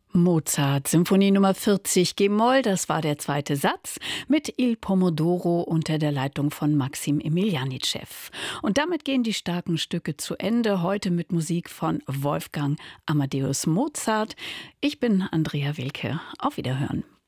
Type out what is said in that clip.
Mozart, Symphonie Nummer 40 G-Moll, das war der zweite Satz mit Il Pomodoro unter der Leitung von Maxim Emiljanitschew. Und damit gehen die starken Stücke zu Ende, heute mit Musik von Wolfgang Amadeus Mozart. Ich bin Andrea Wilke. Auf Wiederhören.